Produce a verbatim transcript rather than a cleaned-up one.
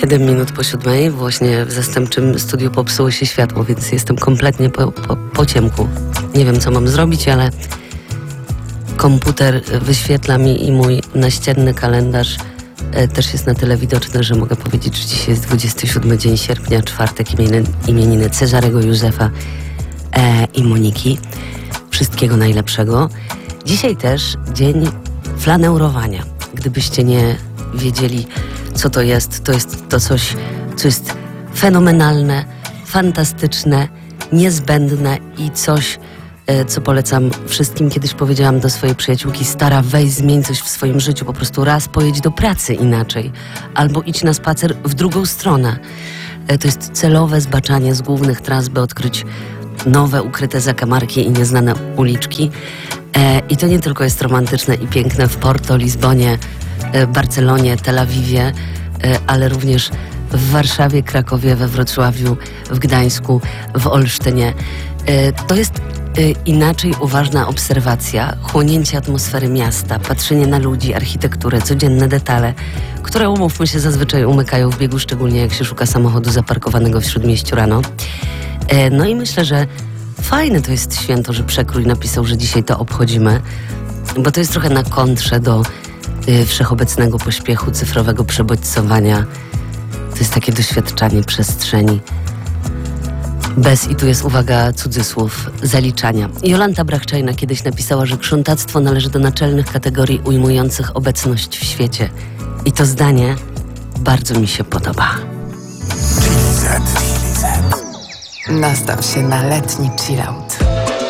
siedem minut po siódmej. Właśnie w zastępczym studiu popsuło się światło, więc jestem kompletnie po, po, po ciemku. Nie wiem, co mam zrobić, ale komputer wyświetla mi i mój naścienny kalendarz e, też jest na tyle widoczny, że mogę powiedzieć, że dzisiaj jest dwudziesty siódmy dzień sierpnia, czwartek, imieniny, imieniny Cezarego Józefa e, i Moniki. Wszystkiego najlepszego. Dzisiaj też dzień flaneurowania. Gdybyście nie wiedzieli, co to jest, to jest to coś, co jest fenomenalne, fantastyczne, niezbędne i coś, e, co polecam wszystkim. Kiedyś powiedziałam do swojej przyjaciółki: stara, weź, zmień coś w swoim życiu, po prostu raz pojedź do pracy inaczej, albo idź na spacer w drugą stronę. E, to jest celowe zbaczanie z głównych tras, by odkryć nowe, ukryte zakamarki i nieznane uliczki. E, I to nie tylko jest romantyczne i piękne w Porto, Lizbonie, e, Barcelonie, Tel Awiwie, e, ale również w Warszawie, Krakowie, we Wrocławiu, w Gdańsku, w Olsztynie. E, to jest e, inaczej uważna obserwacja, chłonięcie atmosfery miasta, patrzenie na ludzi, architekturę, codzienne detale, które, umówmy się, zazwyczaj umykają w biegu, szczególnie jak się szuka samochodu zaparkowanego w Śródmieściu rano. E, no i myślę, że fajne to jest święto, że Przekrój napisał, że dzisiaj to obchodzimy, bo to jest trochę na kontrze do y, wszechobecnego pośpiechu, cyfrowego przebodźcowania. To jest takie doświadczanie przestrzeni bez, i tu jest uwaga, cudzysłów, zaliczania. Jolanta Brachczajna kiedyś napisała, że krzątactwo należy do naczelnych kategorii ujmujących obecność w świecie. I to zdanie bardzo mi się podoba. Nastaw się na letni chillout.